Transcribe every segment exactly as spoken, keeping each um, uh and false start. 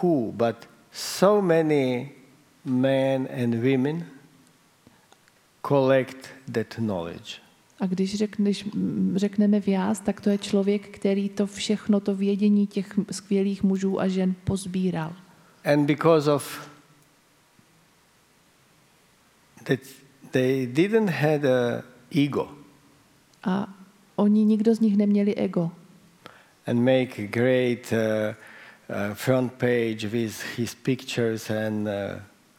who, but so many men and women collect that knowledge. A když, řek, když řekneme Vyas, tak to je člověk, který to všechno, to vědění těch skvělých mužů a žen pozbíral. And because of that, they didn't have a ego. A oni, nikdo z nich neměli ego. And make a great uh, uh, front page with his pictures and uh,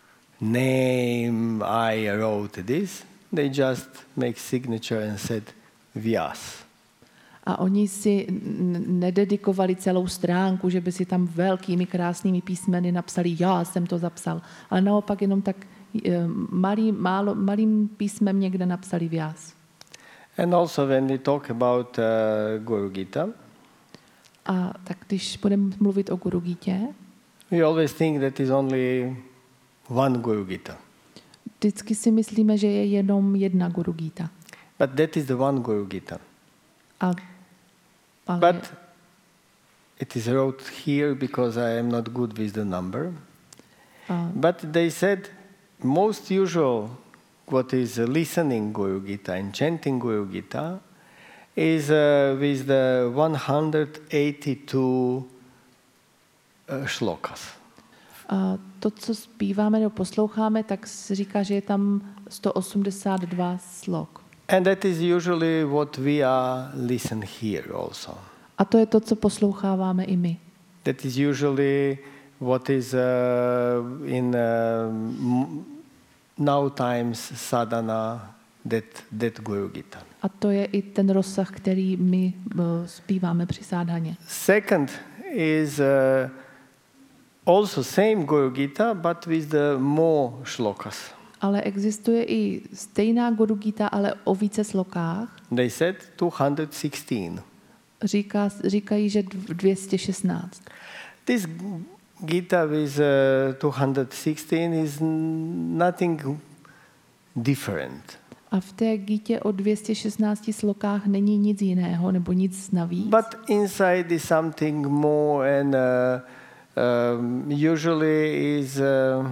name, I wrote this. They just make signature and said Vyas. A oni si nededikovali celou stránku, že by si tam velkými krásnými písmeny napsali, já jsem to zapsal, ale naopak jenom tak malý, málo, malým písmem někde napsali Vyas. And also when we talk about uh, Guru Gita, a tak když budeme mluvit o Guru Gitě, we always think that is only one Guru Gita. Vždycky si myslíme, že je jenom jedna Guru Gita. But that is the one Guru Gita. A, ale But it is wrote here because I am not good with the number. a, But they said most usual what is listening Guru Gita and chanting Guru Gita is uh, with the one hundred eighty-two uh, shlokas. a to, co zpíváme nebo posloucháme, tak se říká, že je tam sto osmdesát dva slok. And that is usually what we are listen here also. A to je to, co posloucháváme i my. That is usually what is uh, in uh, now times sadhana, that, that Guru Gita. A to je i ten rozsah, který my uh, zpíváme při sádhaně. Second is uh, also same Guru Gita, but with the more shlokas. Ale existuje i stejná Guru Gita, ale o více slokách. They said two hundred sixteen. Říká, říkají, že dvě stě šestnáct. This Gita with uh, two hundred sixteen is nothing different. A v té Gitě o dvě stě šestnácti slokách není nic jiného, nebo nic navíc. But inside is something more, and uh, um, usually is uh,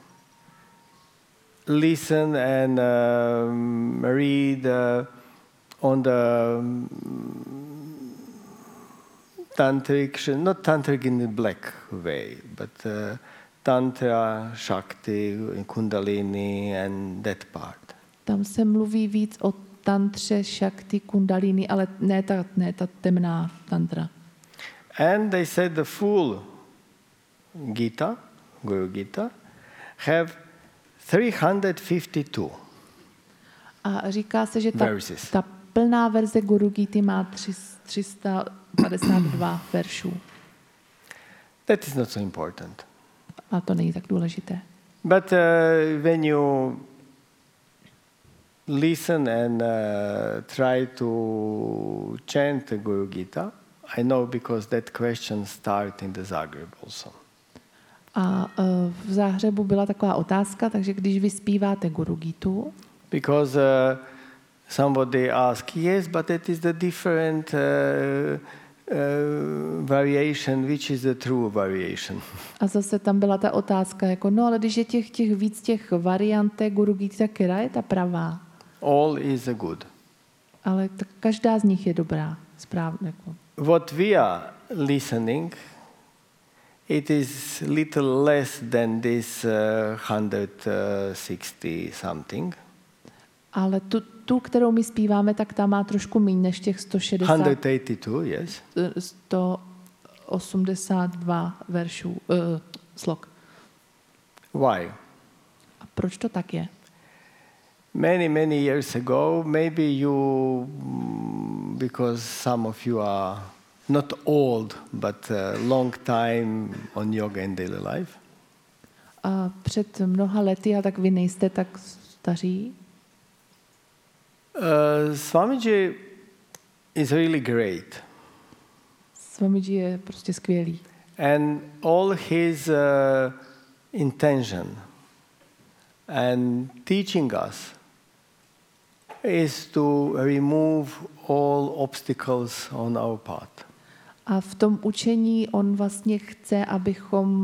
listen and um, read uh, on the um, tantric, not tantric in the black way, but uh, tantra, shakti, kundalini, and that part. Tam se mluví víc o tantře, šakti, kundalini, ale ne ta, ne ta temná tantra. And they said the full Gita, Guru Gita, have three hundred fifty-two A říká se, že ta, verses. ta plná verze Guru Gity má tři sta padesát dva veršů. That is not so important. A to není tak důležité. But uh, when you listen and uh, try to chant the Guru Gita, I know because that question started in the Zagreb also. A uh, v Záhřebu byla taková otázka, takže když vy zpíváte Guru Gitu, Because uh, somebody asked, yes, but it is the different uh, uh, variation, which is the true variation. a zase tam byla ta otázka, jako no, ale když je těch, těch víc těch variant té Guru Gity, tak která je ta pravá? All is a good. Ale tak každá z nich je dobrá, správně. Jako. What we are listening, it is little less than this uh, one hundred sixty something. Ale tu, tu, kterou my zpíváme, tak ta má trošku méně než těch sto šedesát, one hundred eighty-two, yes. sto osmdesát dva veršů, uh, slok. Why? A proč to tak je? Many, many years ago, maybe you, because some of you are not old, but a long time on yoga and daily life. A před mnoha lety, a tak vy nejste tak staří, Uh, Swamiji is really great. Swamiji je prostě skvělý. And all his uh, intention and teaching us is to remove all obstacles on our path. A v tom učení on vlastně chce, abychom